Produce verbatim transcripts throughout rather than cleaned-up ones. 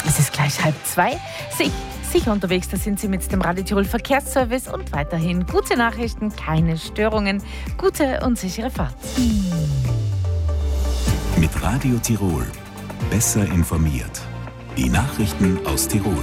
Es ist gleich halb zwei. Sie, sicher unterwegs, da sind Sie mit dem Radio Tirol Verkehrsservice und weiterhin gute Nachrichten, keine Störungen, gute und sichere Fahrt. Mit Radio Tirol. Besser informiert. Die Nachrichten aus Tirol.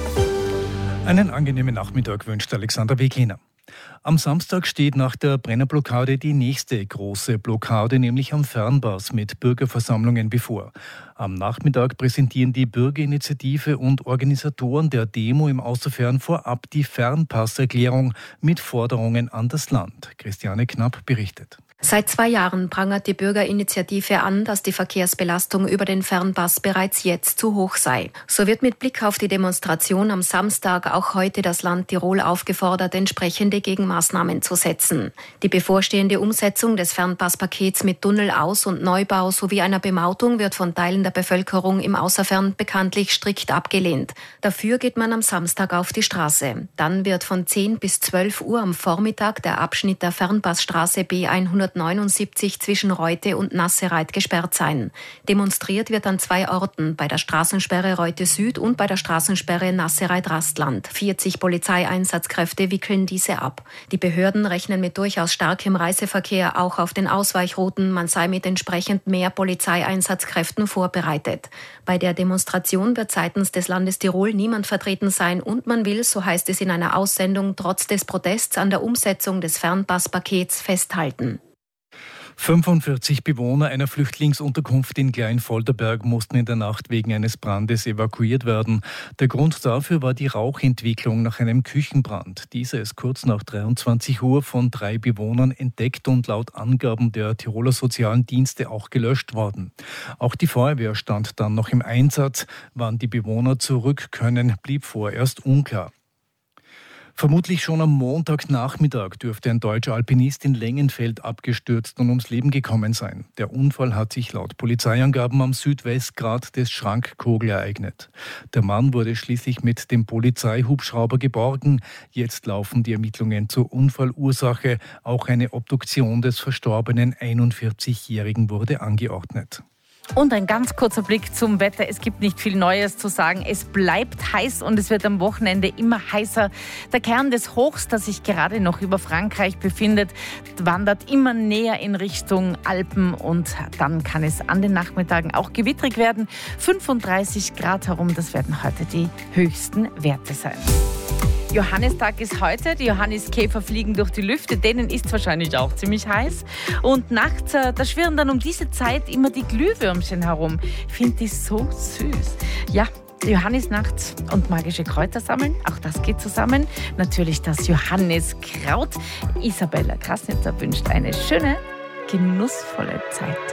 Einen angenehmen Nachmittag wünscht Alexander Wegliner. Am Samstag steht nach der Brennerblockade die nächste große Blockade, nämlich am Fernpass mit Bürgerversammlungen bevor. Am Nachmittag präsentieren die Bürgerinitiative und Organisatoren der Demo im Außerfern vorab die Fernpasserklärung mit Forderungen an das Land. Christiane Knapp berichtet. Seit zwei Jahren prangert die Bürgerinitiative an, dass die Verkehrsbelastung über den Fernpass bereits jetzt zu hoch sei. So wird mit Blick auf die Demonstration am Samstag auch heute das Land Tirol aufgefordert, entsprechende Gegenmaßnahmen zu setzen. Die bevorstehende Umsetzung des Fernpasspakets mit Tunnelaus- und Neubau sowie einer Bemautung wird von Teilen der Bevölkerung im Außerfern bekanntlich strikt abgelehnt. Dafür geht man am Samstag auf die Straße. Dann wird von zehn bis zwölf Uhr am Vormittag der Abschnitt der Fernpassstraße B hundertneunundsiebzig zwischen Reute und Nassereit gesperrt sein. Demonstriert wird an zwei Orten, bei der Straßensperre Reute Süd und bei der Straßensperre Nassereit-Rastland. vierzig Polizeieinsatzkräfte wickeln diese ab. Die Behörden rechnen mit durchaus starkem Reiseverkehr auch auf den Ausweichrouten. Man sei mit entsprechend mehr Polizeieinsatzkräften vorbereitet. Bei der Demonstration wird seitens des Landes Tirol niemand vertreten sein und man will, so heißt es in einer Aussendung, trotz des Protests an der Umsetzung des Fernpasspakets festhalten. fünfundvierzig Bewohner einer Flüchtlingsunterkunft in Kleinvolderberg mussten in der Nacht wegen eines Brandes evakuiert werden. Der Grund dafür war die Rauchentwicklung nach einem Küchenbrand. Dieser ist kurz nach dreiundzwanzig Uhr von drei Bewohnern entdeckt und laut Angaben der Tiroler sozialen Dienste auch gelöscht worden. Auch die Feuerwehr stand dann noch im Einsatz. Wann die Bewohner zurück können, blieb vorerst unklar. Vermutlich schon am Montagnachmittag dürfte ein deutscher Alpinist in Lengenfeld abgestürzt und ums Leben gekommen sein. Der Unfall hat sich laut Polizeiangaben am Südwestgrat des Schrankkogel ereignet. Der Mann wurde schließlich mit dem Polizeihubschrauber geborgen. Jetzt laufen die Ermittlungen zur Unfallursache. Auch eine Obduktion des verstorbenen einundvierzigjährigen wurde angeordnet. Und ein ganz kurzer Blick zum Wetter. Es gibt nicht viel Neues zu sagen. Es bleibt heiß und es wird am Wochenende immer heißer. Der Kern des Hochs, das sich gerade noch über Frankreich befindet, wandert immer näher in Richtung Alpen und dann kann es an den Nachmittagen auch gewittrig werden. fünfunddreißig Grad herum, das werden heute die höchsten Werte sein. Johannistag ist heute, die Johanniskäfer fliegen durch die Lüfte, denen ist wahrscheinlich auch ziemlich heiß. Und nachts, da schwirren dann um diese Zeit immer die Glühwürmchen herum. Ich finde die so süß. Ja, Johannisnacht und magische Kräuter sammeln, auch das geht zusammen. Natürlich das Johanniskraut. Isabella Krasnitzer wünscht eine schöne, genussvolle Zeit.